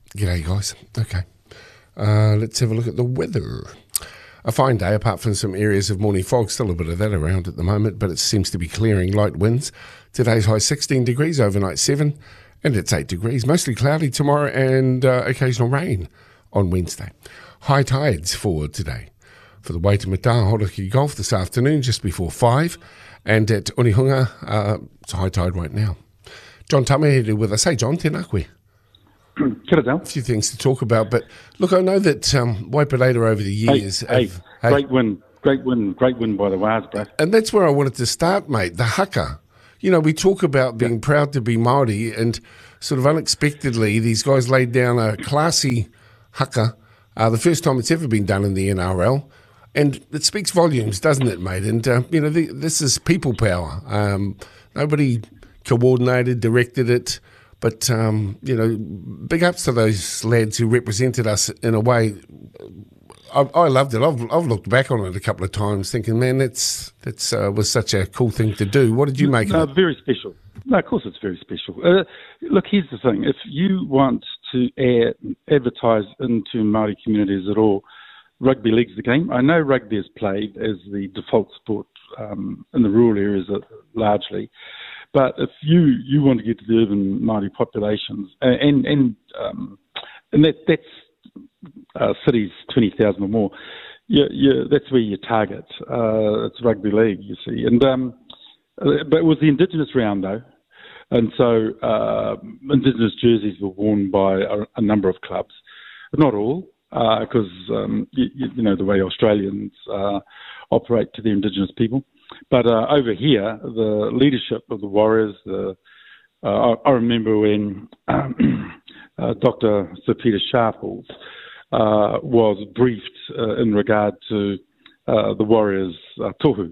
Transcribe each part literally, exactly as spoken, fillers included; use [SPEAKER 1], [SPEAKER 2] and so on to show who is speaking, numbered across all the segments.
[SPEAKER 1] G'day, guys. Okay. Uh, let's have a look at the weather. A fine day, apart from some areas of morning fog. Still a bit of that around at the moment, but it seems to be clearing. Light winds. Today's high sixteen degrees, overnight seven, and it's eight degrees. Mostly cloudy tomorrow and uh, occasional rain on Wednesday. High tides for today. For the Waitemata Horiki Golf this afternoon, just before five, and at Onehunga, uh, it's high tide right now. John Tamahedu with us. Hey, John, tēnā koe.
[SPEAKER 2] Kia ora.
[SPEAKER 1] A few things to talk about, but look, I know that um, Waiparator over the years...
[SPEAKER 2] Hey,
[SPEAKER 1] have,
[SPEAKER 2] hey, great win, great win, great win by the Wars, bro.
[SPEAKER 1] And that's where I wanted to start, mate, the haka. You know, we talk about being yeah. proud to be Māori, and sort of unexpectedly, these guys laid down a classy haka, uh, the first time it's ever been done in the N R L, and it speaks volumes, doesn't it, mate? And, uh, you know, the, this is people power. Um, nobody coordinated, directed it. But, um, you know, big ups to those lads who represented us in a way. I, I loved it. I've, I've looked back on it a couple of times thinking, man, that's that's uh, was such a cool thing to do. What did you make
[SPEAKER 2] no,
[SPEAKER 1] of it?
[SPEAKER 2] Very special. No, of course it's very special. Uh, look, here's the thing. If you want to air, advertise into Māori communities at all, rugby league's the game. I know rugby is played as the default sport um, in the rural areas largely. But if you, you want to get to the urban Māori populations, and and um, and that that's uh, cities twenty thousand or more, you, you, that's where you target. Uh, it's rugby league, you see. And um, but it was the Indigenous round though, and so uh, Indigenous jerseys were worn by a, a number of clubs, not all, because uh, um, you, you know the way Australians uh, operate to the Indigenous people. But uh, over here, the leadership of the Warriors, the, uh, I, I remember when um, uh, Doctor Sir Peter Sharples uh, was briefed uh, in regard to uh, the Warriors' uh, tohu.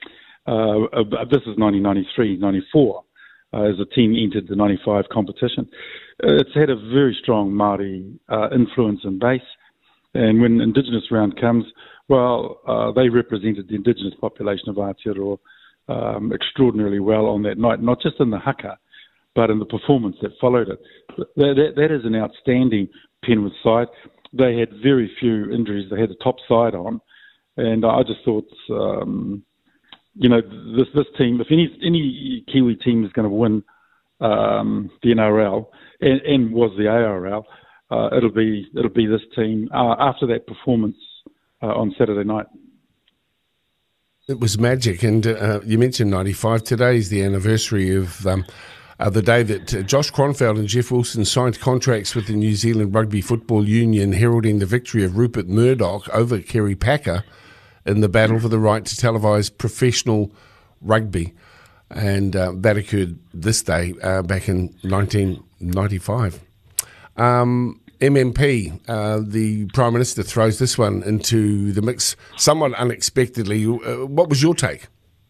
[SPEAKER 2] Uh, this is nineteen ninety-three ninety-four, uh, as the team entered the ninety-five competition. It's had a very strong Māori uh, influence and base, and when Indigenous round comes, well, uh, they represented the Indigenous population of Aotearoa um, extraordinarily well on that night, not just in the haka, but in the performance that followed it. That, that, that is an outstanding Penrith side. They had very few injuries. They had the top side on. And I just thought, um, you know, this this team, if any any Kiwi team is going to win um, the N R L and, and was the A R L, uh, it'll be it'll be this team uh, after that performance Uh, on Saturday night.
[SPEAKER 1] It was magic, and uh, you mentioned ninety-five. Today is the anniversary of um, uh, the day that uh, Josh Kronfeld and Jeff Wilson signed contracts with the New Zealand Rugby Football Union, heralding the victory of Rupert Murdoch over Kerry Packer in the battle for the right to televise professional rugby. And uh, that occurred this day uh, back in nineteen ninety-five. Um, M M P, uh, the Prime Minister throws this one into the mix somewhat unexpectedly. Uh, what was your take?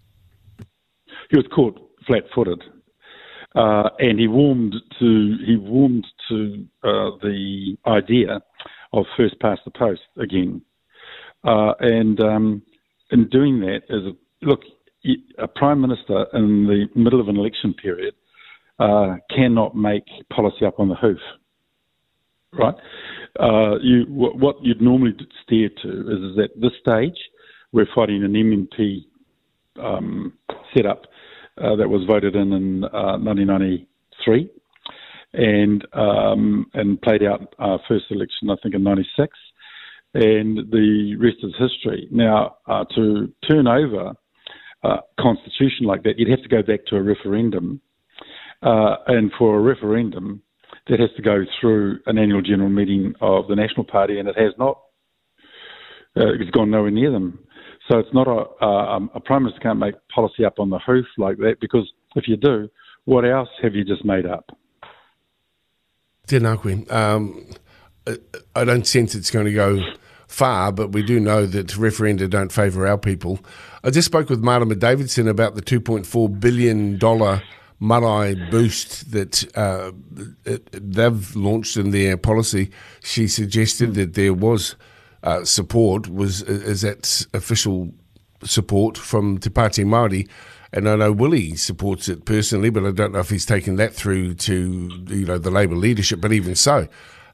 [SPEAKER 2] He was caught flat-footed, uh, and he warmed to he warmed to uh, the idea of first past the post again. Uh, and um, in doing that, as a, look, a Prime Minister in the middle of an election period uh, cannot make policy up on the hoof. Right, uh, you w- what you'd normally steer to is, is at this stage we're fighting an M M P um, setup uh, that was voted in in uh, nineteen ninety-three and um, and played out our first election I think in ninety-six, and the rest is history. Now uh, to turn over a constitution like that, you'd have to go back to a referendum, uh, and for a referendum, that has to go through an annual general meeting of the National Party, and it has not. Uh, it's gone nowhere near them. So it's not a, a, a Prime Minister can't make policy up on the hoof like that, because if you do, what else have you just made up?
[SPEAKER 1] Tēnā koe. Um, I don't sense it's going to go far, but we do know that referenda don't favour our people. I just spoke with Marama Davidson about the two point four billion dollars Marae boost that uh, it, they've launched in their policy. She suggested that there was uh, support, was is that official support from Te Pāti Māori, and I know Willie supports it personally, but I don't know if he's taken that through to, you know, the Labour leadership. But even so,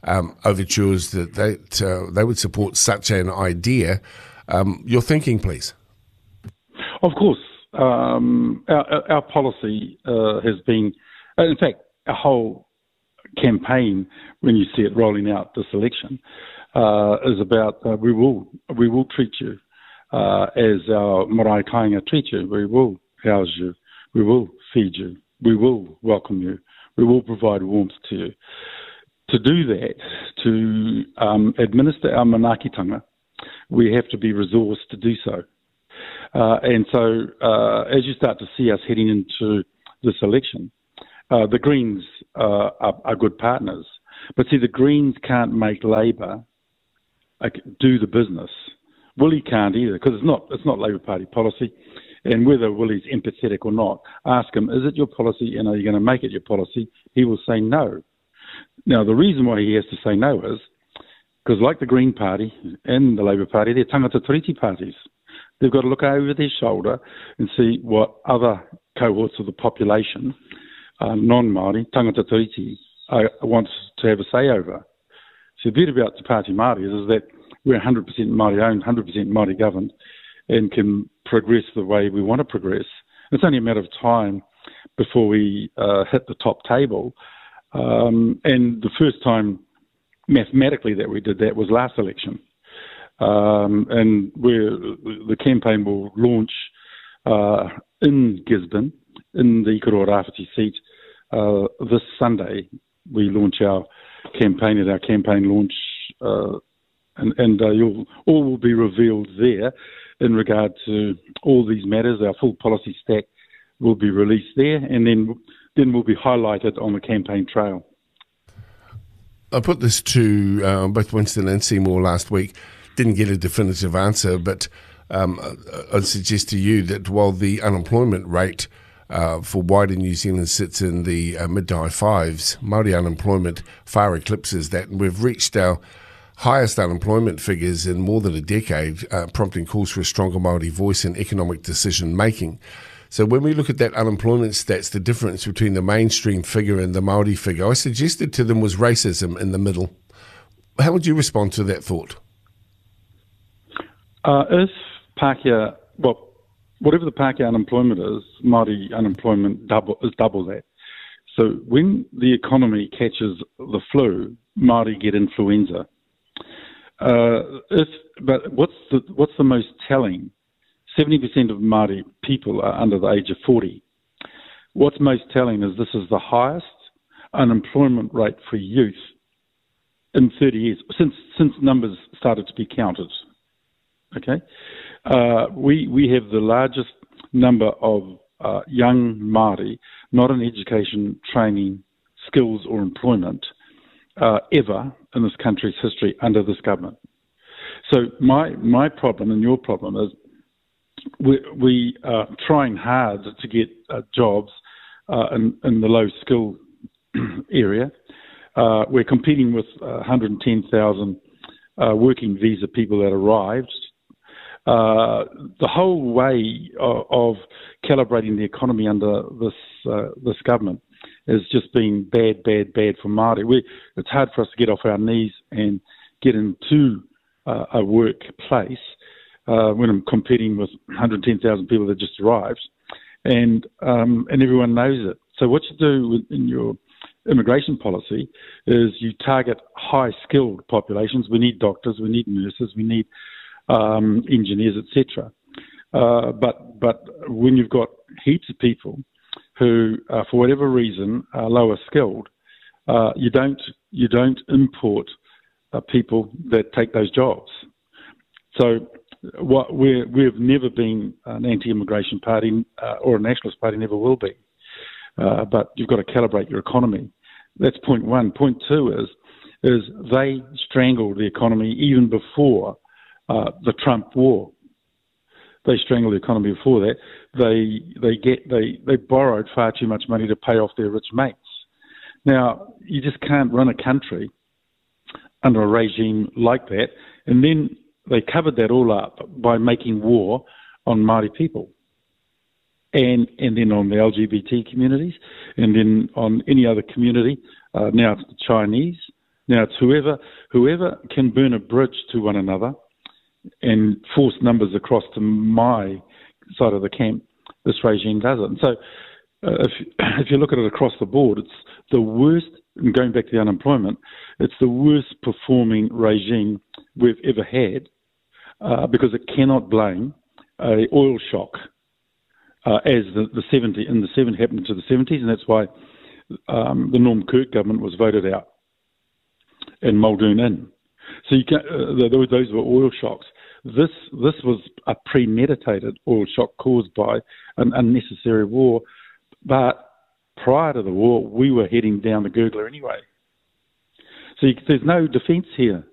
[SPEAKER 1] um, overtures that they, uh, they would support such an idea. Um, your thinking, please.
[SPEAKER 2] Of course. Um, our, our policy uh, has been, in fact, our whole campaign, when you see it rolling out this election, uh, is about uh, we will we will treat you uh, as our marae kāinga treat you. We will house you. We will feed you. We will welcome you. We will provide warmth to you. To do that, to um, administer our manaakitanga, we have to be resourced to do so. Uh, and so, uh, as you start to see us heading into this election, uh, the Greens uh, are, are good partners. But see, the Greens can't make Labor uh, do the business. Willie can't either, because it's not it's not Labor Party policy. And whether Willie's empathetic or not, ask him, is it your policy and are you going to make it your policy? He will say no. Now, the reason why he has to say no is because, like the Green Party and the Labor Party, they're tangata tiriti parties. They've got to look over their shoulder and see what other cohorts of the population, uh, non-Māori, tangata tiriti, uh, want to have a say over. So the beauty about Te Pāti Māori is, is that we're one hundred percent Māori-owned, one hundred percent Māori-governed, and can progress the way we want to progress. It's only a matter of time before we uh, hit the top table. Um, and the first time mathematically that we did that was last election. Um, and we're, the campaign will launch uh, in Gisborne, in the Ikaroa Rāwhiti seat, uh, this Sunday. We launch our campaign at our campaign launch, uh, and, and uh, you'll, all will be revealed there in regard to all these matters. Our full policy stack will be released there, and then then will be highlighted on the campaign trail.
[SPEAKER 1] I put this to uh, both Winston and Seymour last week. Didn't get a definitive answer, but um, I'd suggest to you that while the unemployment rate uh, for wider New Zealand sits in the uh, mid to high fives, Māori unemployment far eclipses that, and we've reached our highest unemployment figures in more than a decade, uh, prompting calls for a stronger Māori voice in economic decision making. So when we look at that unemployment stats, the difference between the mainstream figure and the Māori figure, I suggested to them was racism in the middle. How would you respond to that thought?
[SPEAKER 2] Uh, if Pākehā, well, whatever the Pākehā unemployment is, Māori unemployment double, is double that. So when the economy catches the flu, Māori get influenza. Uh, if, but what's the what's the most telling? seventy percent of Māori people are under the age of forty. What's most telling is this is the highest unemployment rate for youth in thirty years, since since numbers started to be counted. Okay, uh, we we have the largest number of uh, young Māori not in education, training, skills or employment uh, ever in this country's history under this government. So my my problem and your problem is we, we are trying hard to get uh, jobs uh, in, in the low skill area. Uh, we're competing with uh, one hundred ten thousand uh, working visa people that arrived. Uh, the whole way of, of calibrating the economy under this uh, this government has just been bad, bad, bad for Māori. We, it's hard for us to get off our knees and get into uh, a workplace uh, when I'm competing with one hundred ten thousand people that just arrived, and um, and everyone knows it. So what you do in your immigration policy is you target high-skilled populations. We need doctors, we need nurses, we need um, engineers, et cetera. Uh, but but when you've got heaps of people who, uh, for whatever reason, are lower skilled, uh, you don't you don't import uh, people that take those jobs. So what we're, we've never been an anti-immigration party uh, or a nationalist party, never will be. Uh, but you've got to calibrate your economy. That's point one. Point two is is they strangled the economy even before uh, the Trump war. They strangled the economy before that. They they get they, they borrowed far too much money to pay off their rich mates. Now you just can't run a country under a regime like that. And then they covered that all up by making war on Māori people. And and then on the L G B T communities, and then on any other community. Uh, now it's the Chinese, Now, it's whoever whoever can burn a bridge to one another and force numbers across to my side of the camp, this regime does it. And so uh, if, if you look at it across the board, it's the worst, and going back to the unemployment, it's the worst performing regime we've ever had uh, because it cannot blame a oil shock uh, as the, the seventy in the seven happened to the seventies, and that's why um, the Norm Kirk government was voted out and Muldoon in. So you can, uh, those were oil shocks. This this was a premeditated oil shock caused by an unnecessary war, but prior to the war, we were heading down the gurgler anyway. So you, there's no defence here.